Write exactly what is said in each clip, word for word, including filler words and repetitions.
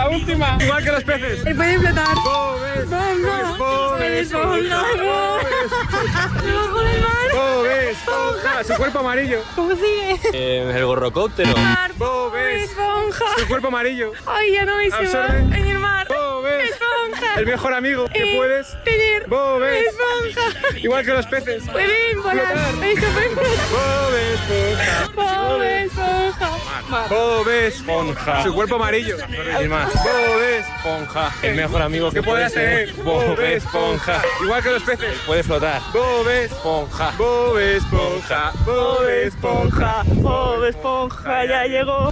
La última. Igual que los peces. Él puede flotar. Bob Esponja. Bob Esponja. Debajo del mar. Bob Esponja. Su cuerpo amarillo. ¿Cómo sigue? Eh, el gorrocóptero. Bob Esponja. Su cuerpo amarillo. Ay, ya no me se va. Absorbe. En el mar. Bob Esponja. El mejor amigo que Eh, puedes Tener. Bob Esponja. Igual que los peces. Pueden volar. Flotar. Eso puede Bob Esponja. Bob Esponja. Bob Esponja. Su cuerpo amarillo. Y más. Bob Esponja. El mejor amigo que que puedes puedes tener. Bob Esponja. Igual que los peces. Puede flotar. Bob Esponja. Bob Esponja. Bob Esponja. Bob Esponja ya llegó.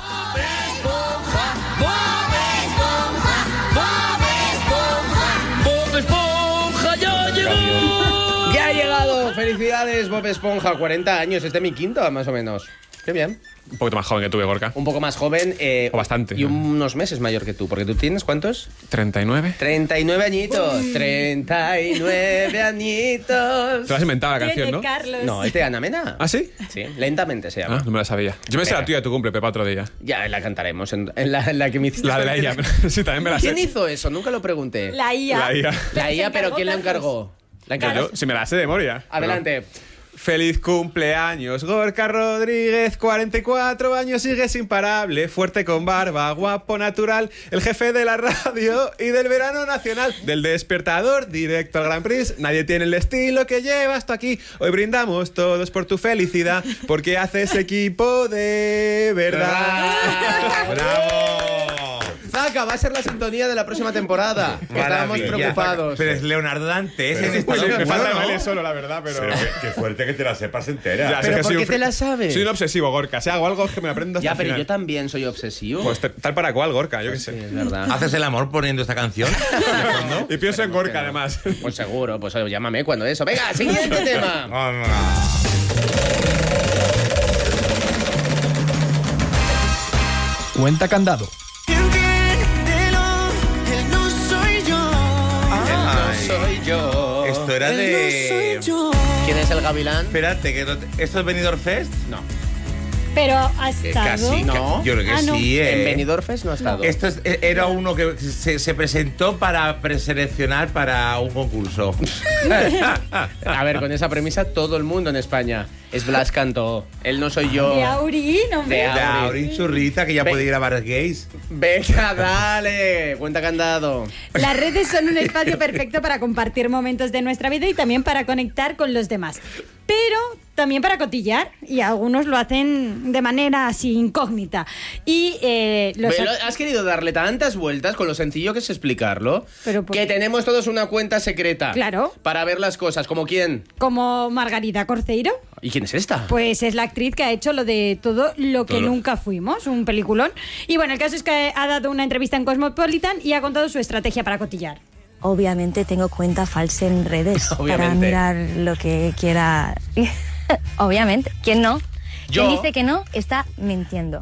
¡Bob Esponja ya llegó! Ya ha llegado, felicidades Bob Esponja, cuarenta años, este es mi quinto más o menos. Qué bien. Un poquito más joven que tú, Gorka. Un poco más joven. Eh, O bastante. Y unos meses mayor que tú, porque tú tienes, ¿cuántos? ¿treinta y nueve? treinta y nueve añitos. treinta y nueve añitos. Te lo has inventado la canción, ¿no? Carlos. No, es de Ana Mena. ¿Ah, sí? Sí, lentamente se llama. Ah, no me la sabía. Yo me sé Venga. la tuya de tu cumple, Pepa, otro día. Ya la cantaremos en, en la, en la que me hiciste. La de la I A. Sí, también me la sé. ¿Quién hizo eso? Nunca lo pregunté. La I A. La I A. La I A, pero encargó ¿quién la Carlos. encargó? La encargó. Yo, si me la sé de memoria. Adelante. Feliz cumpleaños, Gorka Rodríguez, cuarenta y cuatro años, sigues imparable, fuerte con barba, guapo natural, el jefe de la radio y del verano nacional, del despertador directo al Grand Prix, nadie tiene el estilo que llevas tú aquí, hoy brindamos todos por tu felicidad, porque haces equipo de verdad. ¡Bravo! Zaca, va a ser la sintonía de la próxima temporada. Que estábamos Maravilla. preocupados. Pero es Leonardo Dantes. Pero- en esta Pues sí, me locura, falta el ¿no? baile solo, la verdad, pero... Pero qué, qué fuerte que te la sepas entera. Ya, ¿Pero es que por soy qué un te fri- la sabes? Soy un obsesivo, Gorka. Si hago algo es que me aprendo hasta Ya, el pero final. yo también soy obsesivo. Pues t- tal para cual, Gorka, yo qué Sí, sé. es verdad. ¿Haces el amor poniendo esta canción? ¿De fondo? Y pienso en Gorka, además. Pues seguro, pues oye, llámame cuando eso. Venga, siguiente tema. Vamos. Cuenta candado. No soy yo. Esto era de... ¿Quién es el gavilán? Espérate, que no te- ¿esto es Benidorm Fest? No. Pero ha Eh, estado. Casi. No. Yo creo que Ah, no. sí. eh. En Benidorm Fest no ha estado. Esto es- eh, era uno que se, se presentó para preseleccionar para un concurso. A ver, con esa premisa todo el mundo en España es Blas Cantó. Él no soy yo. De Aurín, hombre. De De Aurín. Aurín Churrita, que ya Ve- puede ir a bares gays. Venga, dale. Cuenta candado. Las redes son un espacio perfecto para compartir momentos de nuestra vida y también para conectar con los demás. Pero también para cotillar, y algunos lo hacen de manera así incógnita. Y eh, los Ve, lo- ¿Has querido darle tantas vueltas con lo sencillo que es explicarlo? Pero por- Que tenemos todos una cuenta secreta. Claro. Para ver las cosas. ¿Como quién? como Margarita Corceiro, ¿Y quién es esta? pues es la actriz que ha hecho lo de todo lo que Todo lo- nunca fuimos, un peliculón. Y bueno, el caso es que ha dado una entrevista en Cosmopolitan y ha contado su estrategia para cotillar. Obviamente tengo cuenta falsa en redes para Obviamente. mirar lo que quiera. Obviamente. ¿Quién no? Yo. Quien dice que no está mintiendo.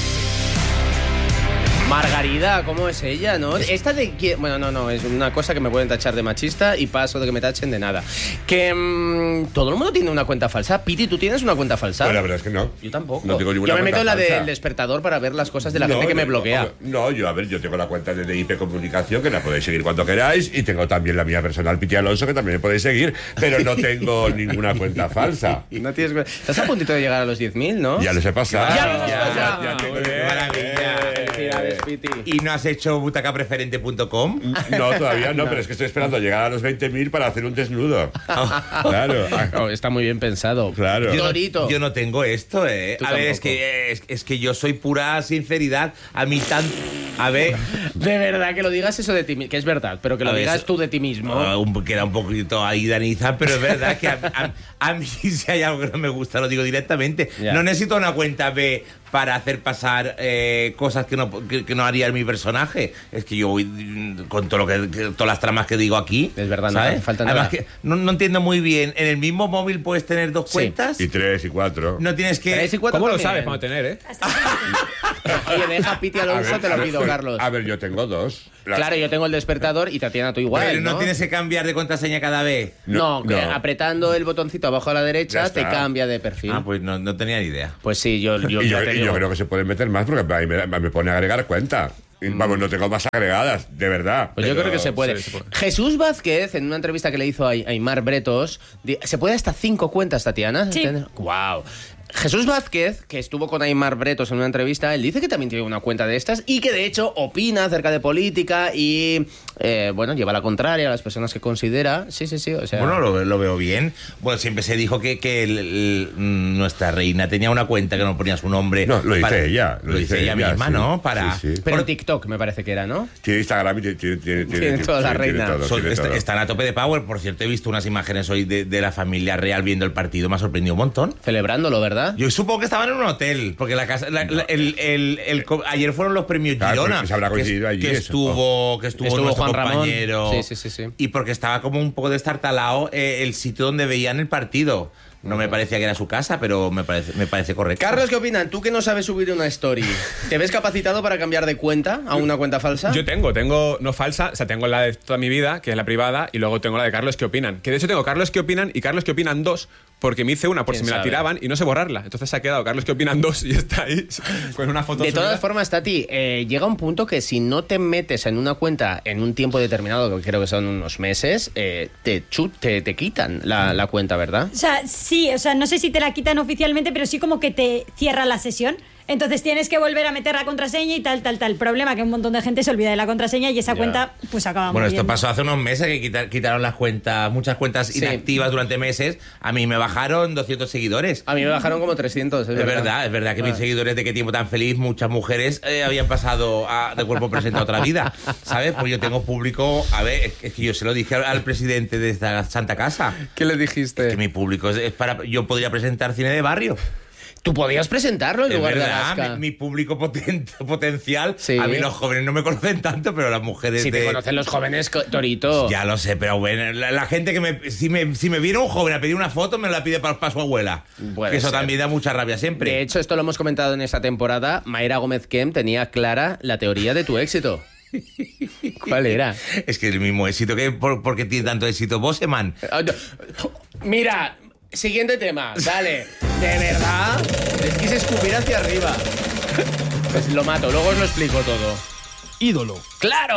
Margarida, ¿cómo es ella, no? Esta de quién- bueno, no, no, es una cosa que me pueden tachar de machista y paso de que me tachen de nada. Que mm, todo el mundo tiene una cuenta falsa. Piti, ¿tú tienes una cuenta falsa? Pero la verdad es que no. Yo tampoco. No tengo ninguna Yo me meto en la cuenta falsa. del despertador para ver las cosas de la No, gente que me yo- bloquea. No, yo, a ver, yo tengo la cuenta de D I P Comunicación, que la podéis seguir cuando queráis, y tengo también la mía personal, Piti Alonso, que también me podéis seguir, pero no tengo ninguna cuenta falsa. No tienes... Estás a puntito de llegar a los diez mil, ¿no? Ya los he pasado. Ya los has ya, pasado. ya tengo- Muy qué bien. maravilla. Felicidades, Piti. ¿Y no has hecho butacapreferente punto com? No, todavía no, pero es que estoy esperando llegar a los veinte mil para hacer un desnudo. Claro. Oh, está muy bien pensado. Claro. Yo no, Dorito. yo no tengo esto, eh. Tú A ver, tampoco. es que, es, es que yo soy pura sinceridad. A mí tan... A ver... De verdad que lo digas eso de ti mismo, que es verdad, pero que lo A ver, digas eso- tú de ti mismo. Ah, un- que era un poquito ahí Daniza, pero es verdad que a, a- a mí si hay algo que no me gusta lo digo directamente. Ya. No necesito una cuenta B para hacer pasar eh, cosas que no, que, que no haría mi personaje. Es que yo voy mm, con todo lo que, que- todas las tramas que digo aquí. Es verdad, no ¿sabes? hace falta Además nada. que no, no entiendo muy bien. ¿En el mismo móvil puedes tener dos Sí. cuentas? Y tres y cuatro. No tienes que... Tres y cuatro ¿Cómo lo también. sabes para tener, eh? Oye, deja a Piti Alonso, te lo pido, pero- Carlos. A ver, yo tengo dos. La- Claro, yo tengo el despertador y Tatiana tú igual, Pero no, ¿no? tienes que cambiar de contraseña cada vez. No, No, que no. apretando el botoncito abajo a la derecha Ya te está. cambia de perfil. Ah, pues no, no tenía ni idea. Pues sí, yo, yo, Y ya yo, te y yo digo. creo que se pueden meter más porque a mí me, me pone a agregar cuenta. Vamos, no tengo más agregadas, de verdad. Pues yo pero- creo que se puede. sí, se puede. Jesús Vázquez, en una entrevista que le hizo a Aymar Bretos, di- ¿se puede hasta cinco cuentas, Tatiana? Sí. Wow. Jesús Vázquez, que estuvo con Aymar Bretos en una entrevista, él dice que también tiene una cuenta de estas y que de hecho opina acerca de política y, eh, bueno, lleva la contraria a las personas que considera. Sí, sí, sí, o sea... Bueno, lo, lo veo bien. Bueno, siempre se dijo que, que el- el- nuestra reina tenía una cuenta que no ponía su nombre. No, lo dice para- ella, Lo, dice ella misma, sí. ¿no? Para. Sí, sí. Pero Bueno, en TikTok me parece que era, ¿no? Tiene Instagram y tiene, tiene, tiene, Tiene toda la sí, reina. Tiene todo, son- tiene est- todo. están a tope de power. Por cierto, he visto unas imágenes hoy de, de la familia real viendo el partido. Me ha sorprendido un montón. Celebrándolo, ¿verdad? Yo supongo que estaban en un hotel, porque la casa, la- la- el, el- el co- ayer fueron los premios Claro, Girona, porque se habrá que, coincidido allí que eso. estuvo, que estuvo, Estuvo nuestro Juan Ramón. compañero, Sí, sí, sí, sí. y porque estaba como un poco destartalado eh, el sitio donde veían el partido. No me parecía que era su casa, pero me parece, me parece correcto. Carlos, ¿qué opinan? Tú que no sabes subir una story, ¿te ves capacitado para cambiar de cuenta a una cuenta falsa? Yo tengo, tengo, no falsa, o sea, tengo la de toda mi vida, que es la privada, y luego tengo la de Carlos que opinan. Que de hecho tengo Carlos que opinan y Carlos que opinan dos, porque me hice una por si ¿Quién me la sabe? tiraban y no sé borrarla. Entonces se ha quedado Carlos que opinan dos y está ahí con una foto De subida. todas formas, Tati, eh, llega un punto que si no te metes en una cuenta en un tiempo determinado, que creo que son unos meses, eh, te, chu- te, te quitan la, la cuenta, ¿verdad? O sea, sí, o sea, no sé si te la quitan oficialmente, pero sí como que te cierra la sesión. Entonces tienes que volver a meter la contraseña y tal, tal, tal. Problema que un montón de gente se olvida de la contraseña y esa Ya. cuenta pues acaba Bueno, esto muriendo. pasó hace unos meses que quita- quitaron las cuentas, muchas cuentas Sí. inactivas durante meses. A mí me bajaron doscientos seguidores. A mí me bajaron como trescientos, es, Es verdad, es verdad que mis Ah. seguidores de Qué Tiempo Tan Feliz, muchas mujeres eh, habían pasado a- de cuerpo presente a otra vida, ¿sabes? Pues yo tengo público, a ver, es, es que yo se lo dije al, al presidente de esta Santa Casa, ¿Qué le dijiste? que mi público es, es para, yo podría presentar cine de barrio. Tú podías presentarlo en Es lugar de verdad, Alaska. mi, mi público poten- potencial, Sí. a mí los jóvenes no me conocen tanto, pero las mujeres Si de... te conocen los jóvenes, co- Torito. Ya lo sé, pero bueno, la, la gente que me si, me... si me viene un joven a pedir una foto, me la pide para, su abuela. Puede Que eso ser. también da mucha rabia siempre. De hecho, esto lo hemos comentado en esta temporada. Mayra Gómez Kem tenía clara la teoría de tu éxito. ¿Cuál era? Es que el mismo éxito que por, porque tiene tanto éxito Boseman. Ah, no. Mira, siguiente tema, dale. ¿De verdad? Les quise escupir hacia arriba. Pues lo mato, luego os lo explico todo. Ídolo. ¡Claro!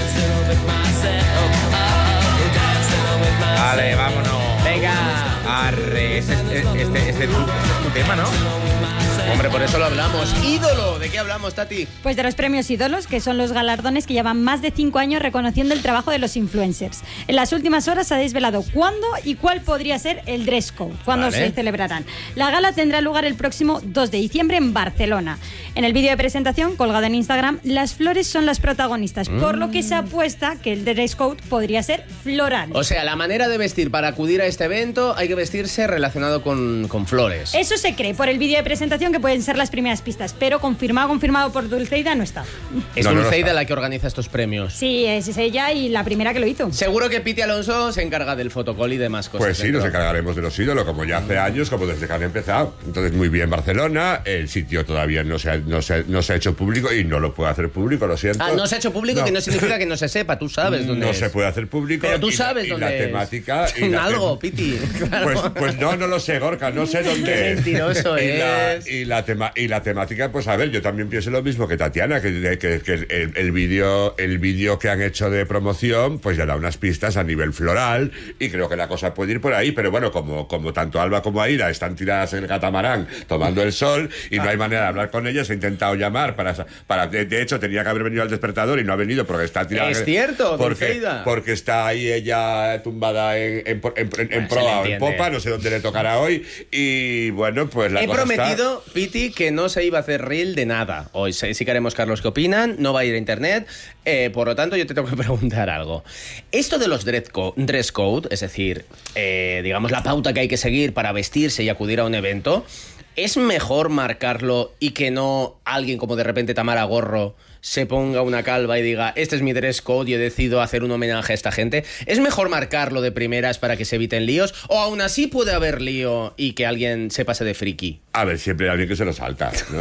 Vale, vámonos. Venga. Arre, este, este, este, este es tu, este es tu tema, ¿no? Hombre, por eso lo hablamos. ¡Ídolo! ¿De qué hablamos, Tati? Pues de los premios ídolos, que son los galardones que llevan más de cinco años reconociendo el trabajo de los influencers. En las últimas horas se ha desvelado cuándo y cuál podría ser el dress code, cuándo Vale. se celebrarán. La gala tendrá lugar el próximo dos de diciembre en Barcelona. En el vídeo de presentación, colgado en Instagram, las flores son las protagonistas, por lo que se apuesta que el dress code podría ser floral. O sea, la manera de vestir para acudir a este evento hay que vestirse relacionado con, con flores. Eso se cree por el vídeo de presentación que pueden ser las primeras pistas, pero confirmado, confirmado por Dulceida no está. Es No, no, no Dulceida está. la que organiza estos premios. Sí, es es ella y la primera que lo hizo. Seguro que Piti Alonso se encarga del fotocall y demás cosas. Pues sí, dentro. nos encargaremos de los ídolos, como ya hace años, como desde que han empezado. Entonces, muy bien Barcelona, el sitio todavía no se ha, no se, no se ha hecho público y no lo puede hacer público, lo siento. Ah, no se ha hecho público, No. que no significa que no se sepa, tú sabes dónde No es. se puede hacer público. Pero tú y la- sabes y dónde la es. temática. Y la Algo, tem- Piti. Claro. Pues, pues no, no lo sé, Gorka, no sé dónde Qué es. mentiroso y la, es. y, la tema, y la temática, pues a ver, yo también pienso lo mismo que Tatiana, que, que, que el, el vídeo el vídeo que han hecho de promoción, pues ya da unas pistas a nivel floral y creo que la cosa puede ir por ahí, pero bueno, como, como tanto Alba como Aida están tiradas en el catamarán tomando el sol y no hay manera de hablar con ellas, he intentado llamar para... para de, de hecho, tenía que haber venido al despertador y no ha venido porque está tirada... Es en- cierto, porque, Dulceida. porque está ahí ella tumbada en, en, en, en- en Pues se proa le o en entiende. popa, no sé dónde le tocará hoy y bueno, pues la He cosa está- prometido, Piti, que no se iba a hacer reel de nada. Hoy sí sí que haremos Carlos qué opinan, no va a ir a internet, eh, por lo tanto yo te tengo que preguntar algo. Esto de los dress co- dress code, es decir, eh, digamos la pauta que hay que seguir para vestirse y acudir a un evento, ¿es mejor marcarlo y que no alguien como de repente Tamara Gorro se ponga una calva y diga, este es mi dress code y he decidido hacer un homenaje a esta gente? ¿Es mejor marcarlo de primeras para que se eviten líos? ¿O aún así puede haber lío y que alguien se pase de friki? A ver, siempre hay alguien que se lo salta, ¿no?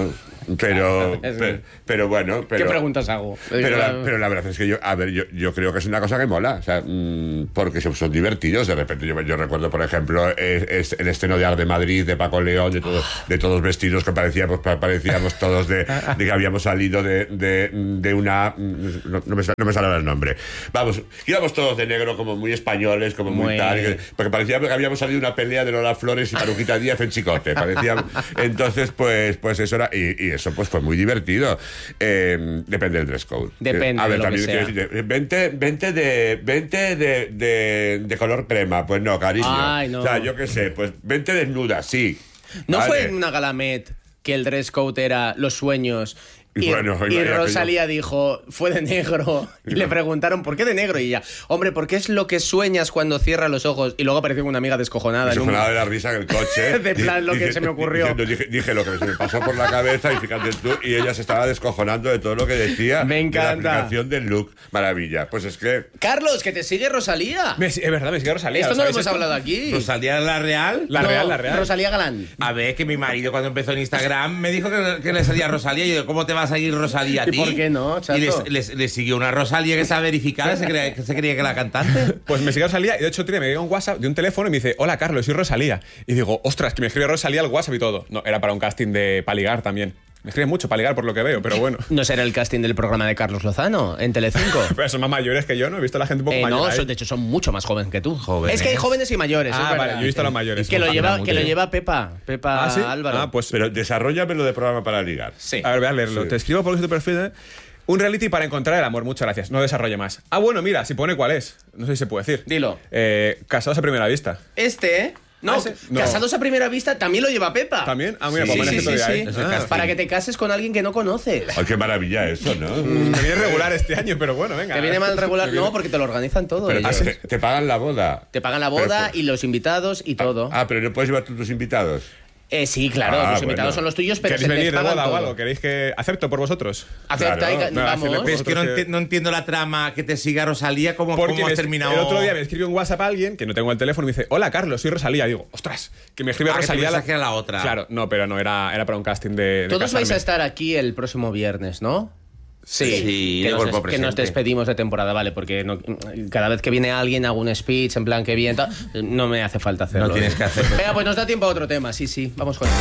Pero, pero, pero bueno, pero, ¿Qué preguntas hago? Pero la, pero la verdad es que yo, a ver, yo, yo creo que es una cosa que mola, o sea, mmm, porque son, son divertidos. De repente, yo, yo recuerdo, por ejemplo, es, es el estreno de Ar de Madrid, de Paco León, de, todo, de todos vestidos que parecíamos, parecíamos todos de, de que habíamos salido de, de, de una. No, no, me, no me sale el nombre. Vamos, íbamos todos de negro, como muy españoles, como muy, muy tal, que, porque parecía que habíamos salido de una pelea de Lola Flores y Maruquita Díaz en Chicote. Parecía, entonces, pues, pues eso era. Y, y eso pues fue muy divertido. Eh, depende del dress code. Depende a ver, de lo también que sea. Decir, vente, vente de vente de, de, de color crema. Pues no, cariño. Ay, no. O sea, yo qué sé, pues vente desnuda, sí. ¿No vale. fue en una Galamet que el dress code era los sueños? Y, Y bueno, y vaya Rosalía que dijo, fue de negro. Y le preguntaron, ¿por qué de negro? Y ella, hombre, porque es lo que sueñas cuando cierras los ojos. Y luego apareció una amiga descojonada. en un- Descojonada de la risa en el coche. De plan, lo que se me ocurrió. Diciendo, dije, dije lo que se me pasó por la cabeza y fíjate tú, y ella se estaba descojonando de todo lo que decía. Me encanta. De la aplicación del look. Maravilla. Pues es que... Carlos, que te sigue Rosalía. Me- es verdad, me sigue Rosalía. Esto ¿lo no lo sabéis hemos esto? hablado aquí. Rosalía la Real. La No, Real, la Real. Rosalía Galán. A ver, que mi marido cuando empezó en Instagram me dijo que, que le salía Rosalía. Y yo, ¿cómo te va a seguir Rosalía a ¿Y ti? por qué no, chato? Y le, le- le siguió una Rosalía que está verificada, se creía, que se creía que era cantante. Pues me sigue Rosalía y de hecho otro día me llega un WhatsApp de un teléfono y me dice, hola Carlos, soy Rosalía. Y digo, ostras, que me escribe Rosalía al WhatsApp y todo. No, era para un casting de para ligar también. Me escribe mucho para ligar por lo que veo, pero bueno. ¿No será el casting del programa de Carlos Lozano en Telecinco? Pero son más mayores que yo, ¿no? He visto a la gente un poco Eh, mayor no, ahí. son- de hecho son mucho más jóvenes que tú. Jóvenes. Es que hay jóvenes y mayores. Ah, es vale, verdad. yo he visto a los mayores. Que lo Ah, lleva, muy que lo bien. lleva Pepa. Pepa Ah, ¿sí? Álvaro. Ah, pues... Pero desarróllame lo de programa para ligar. Sí. A ver, voy a leerlo. Sí. Te escribo por tu perfil, ¿eh? Un reality para encontrar el amor. Muchas gracias. No desarrolle más. Ah, bueno, mira, si pone cuál es. No sé si se puede decir. Dilo. Eh, casados a primera vista. Este, ¿eh? No, Ah, ese- no. Casados a primera vista también lo lleva Pepa. ¿También? Ah, mira, Sí, pues sí, manejo sí, todavía sí. ahí. Es el Ah. casting. Para que te cases con alguien que no conoces. Ay, qué maravilla eso, ¿no? Me viene regular este año, pero bueno, venga. Te viene mal regular. No, porque te lo organizan todo. Pero ellos. te, te pagan la boda. Te pagan la Pero boda por- y los invitados y todo. Ah, pero no puedes llevar tú tus invitados. Eh, sí, claro, Ah, los invitados bueno. son los tuyos, pero ¿Queréis se les venir de pagan boda o todo. algo? ¿Queréis que acepto por vosotros? Acepta Claro. y ca- No, vamos. hacerle- Pero es que no, enti- no entiendo la trama que te siga Rosalía, ¿cómo, Porque cómo me has es- terminado? el otro día me escribió un WhatsApp a alguien que no tengo el teléfono y me dice, hola Carlos, soy Rosalía. Digo, ostras, que me escribe Ah, que te Rosalía. pensás que era la otra. Claro, no, pero no, era, era para un casting de. de Todos vais casarme. a estar aquí el próximo viernes, ¿no? Sí, Sí, que, de nos, cuerpo des- que nos presente. despedimos de temporada, vale, porque no- cada vez que viene alguien hago un speech en plan que bien, tal, no me hace falta hacerlo. No tienes ¿eh? que hacerlo. Venga, pues nos da tiempo a otro tema, sí, sí, vamos con él.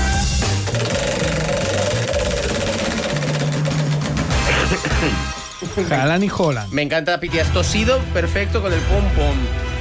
Haaland y Holland. Me encanta, Piti, has tosido perfecto con el pum pum.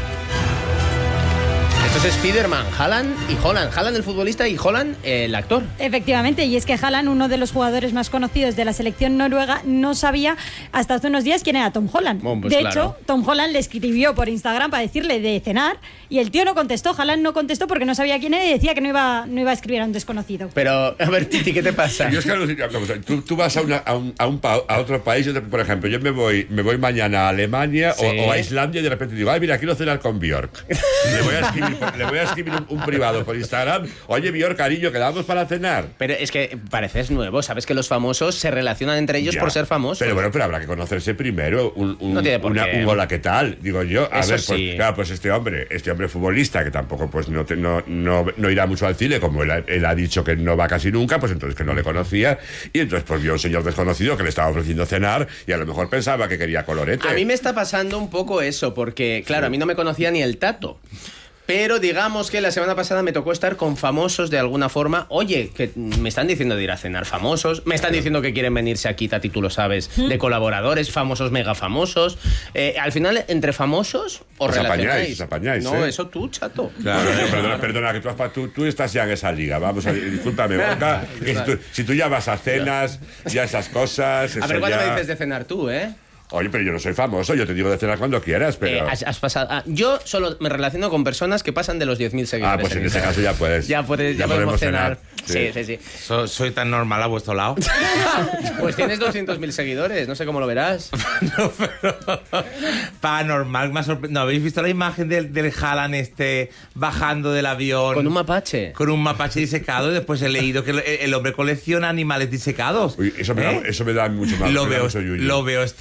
Esto es Spiderman, Haaland y Holland. Haaland el futbolista y Holland el actor. Efectivamente, y es que Haaland, uno de los jugadores más conocidos de la selección noruega, no sabía hasta hace unos días quién era Tom Holland. Bueno, pues de claro. hecho, Tom Holland le escribió por Instagram para decirle de cenar y el tío no contestó. Haaland no contestó porque no sabía quién era y decía que no iba, no iba a escribir a un desconocido. Pero, a ver, Titi, ¿qué te pasa? Yo es que alucino, vamos a ver, tú, tú vas a, una- a un, a, un pa- a otro país, yo te- por ejemplo, yo me voy, me voy mañana a Alemania Sí. o, o a Islandia y de repente digo, ay, mira, quiero cenar con Bjork. Le voy a escribir, le voy a escribir un, un privado por Instagram, oye, Bjork, cariño, quedamos para cenar. Pero es que pareces nuevo, sabes que los famosos se relacionan entre ellos Ya. por ser famosos. Pero bueno, pero habrá que conocerse primero. Un, un, No tiene por una- qué. un hola, ¿qué tal? Digo yo, a Eso ver, pues, sí. claro, pues este hombre, este hombre futbolista, que tampoco pues no, te- no, no, no irá mucho al cine, como él, ha- él ha dicho que no va casi nunca, pues entonces que no le conocía, y entonces pues vio a un señor desconocido que le estaba ofreciendo cenar, y a lo mejor pensaba que quería colorete. A mí me está pasando un poco eso, porque, claro, a mí no me conocía ni el Tato. Pero digamos que la semana pasada me tocó estar con famosos de alguna forma. Oye, que me están diciendo de ir a cenar famosos, me están diciendo que quieren venirse aquí, Tati, tú lo sabes, de colaboradores, famosos, mega famosos. Eh, al final, entre famosos, os Os relacionáis. apañáis, os apañáis, No, ¿eh? eso tú, chato. Claro, eh, perdona, perdona, que tú, has pa- tú, tú estás ya en esa liga. Vamos a discúlpame, Borja, que si tú, si tú ya vas a cenas, ya esas cosas. A eso ver, ¿cuándo ya- me dices de cenar tú, eh? Oye, pero yo no soy famoso, yo te digo de cenar cuando quieras, pero. Eh, has, has pasado, ah, yo solo me relaciono con personas que pasan de los diez mil seguidores. Ah, pues en ese Instagram. caso ya puedes. Ya, puedes, ya, ya podemos podemos cenar. cenar. Sí, sí, sí. So- soy tan normal a vuestro lado. Pues tienes doscientos mil seguidores, no sé cómo lo verás. No, pero- Paranormal, me ha sorpre- ¿No habéis visto la imagen del, del Haaland este bajando del avión? Con un mapache. Con un mapache disecado. Y después he leído que el, el hombre colecciona animales disecados. Uy, eso me, ¿Eh? da, eso me da mucho más. Lo me da veo, mucho yuyu. lo veo extrañísimo.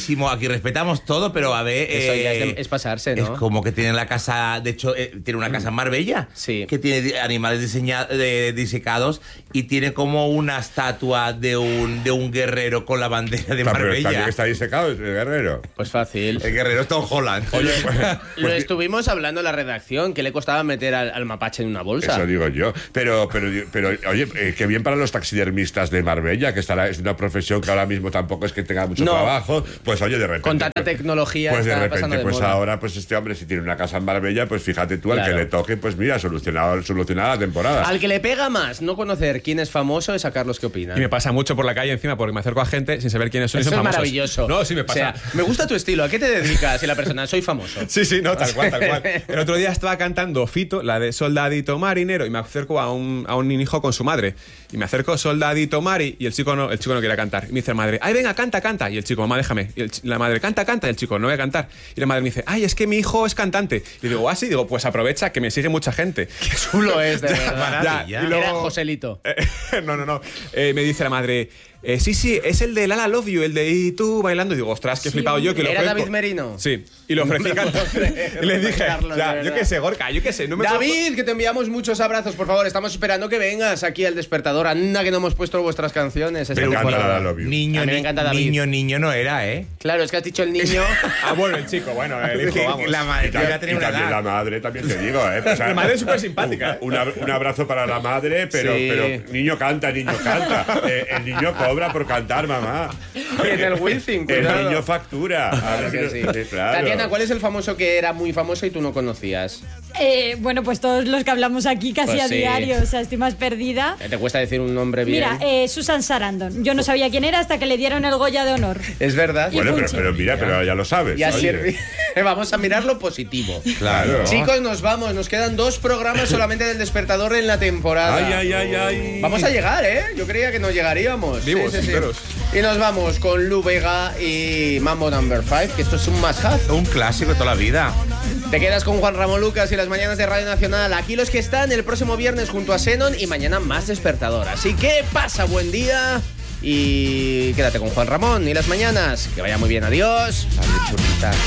buenísimo, aquí respetamos todo, pero a ver... Eso ya es, eh, de- es pasarse, ¿no? Es como que tiene la casa, de hecho, eh, tiene una casa en Marbella, Sí. que tiene di- animales diseña- de- disecados y tiene como una estatua de un, de un guerrero con la bandera de Está, pero está, Marbella. está disecado el guerrero. Pues fácil. El guerrero es Tom Holland. Oye, pues, Lo pues, estuvimos hablando en la redacción, que le costaba meter al, al mapache en una bolsa. eso digo yo. Pero, pero, pero oye, eh, qué bien para los taxidermistas de Marbella, que estará, es una profesión que ahora mismo tampoco es que tenga mucho No. trabajo. Pues oye, de repente. Con tanta tecnología Pues de está repente, pasando de pues moda. ahora, pues este hombre, si tiene una casa en Marbella, pues fíjate tú, al Claro. que le toque, pues mira, solucionado, solucionada la temporada. Al que le pega más no conocer quién es famoso es a Carlos que opina. Y me pasa mucho por la calle encima porque me acerco a gente sin saber quiénes son y Eso son es famosos. maravilloso. No, sí me pasa. O sea, me gusta tu estilo. ¿A qué te dedicas? Y la persona, soy famoso. Sí, sí, no, tal cual, tal cual. El otro día estaba cantando Fito, la de Soldadito Marinero, y me acerco a un, a un hijo con su madre. Y me acerco, Soldadito Mari, y el chico no, el chico no quiere cantar. Y me dice la madre, ay, venga, canta, canta. Y el chico, mamá, déjame. Y el chi- la madre, canta, canta. Y el chico, no voy a cantar. Y la madre me dice, ay, es que mi hijo es cantante. Y digo, ah, sí, digo, pues aprovecha que me sigue mucha gente. Qué chulo es, de verdad. maravilla. y luego- Era Joselito. Eh, no, no, no. Eh, me dice la madre, eh, sí, sí, es el de Lala Love You, el de Y tú bailando. Y digo, ostras, que he flipado yo. Que lo ¿Era ofrezco. David Merino? Sí. Y lo ofrecí No me lo cantar. puedo creer, Y le dije, Carlos, ya, de yo verdad. qué sé, Gorka, yo qué sé. No me puedo- David, que te enviamos muchos abrazos, por favor. Estamos esperando que vengas aquí al despertador. Anda, que no hemos puesto vuestras canciones. Este Me grupo, encanta la la verdad. Love You. Niño, A mí me ni- encanta David. niño, niño no era, ¿eh? Claro, es que has dicho el niño. Ah, bueno, el chico, bueno, el hijo, vamos. La madre Y, que iba a ta- tener y una también edad. la madre, también te digo, ¿eh? O sea, La madre es súper simpática, ¿eh? Un, ab- un abrazo para la madre, pero, Sí. pero niño canta, niño canta. Eh, el niño cobra por cantar, mamá. Y en el Wilson, El cuidado. niño factura. A Claro ver que si sí. no- sí, claro. Tatiana, ¿cuál es el famoso que era muy famoso y tú no conocías? Eh, bueno, pues todos los que hablamos aquí casi Pues a sí. diario, o sea, estoy más perdida. ¿Te cuesta decir un nombre bien? Mira, eh, Susan Sarandon. Yo no sabía quién era hasta que le dieron el Goya de honor. es verdad. Y Bueno, pero, Punchy. pero mira, pero ya lo sabes. Ya oye. sirve. Vamos a mirar lo positivo. Claro. Chicos, nos vamos. Nos quedan dos programas solamente del despertador en la temporada. Ay, ay, ay, ay. Vamos a llegar, ¿eh? Yo creía que no llegaríamos. Vivos, enteros. Y nos vamos con Lu Vega y Mambo Number five, que esto es un must-have. Un clásico de toda la vida. Te quedas con Juan Ramón Lucas y las mañanas de Radio Nacional. Aquí los que están el próximo viernes junto a Xenon y mañana más despertador. Así que pasa buen día y quédate con Juan Ramón y las mañanas. Que vaya muy bien. Adiós. Adiós, churrita.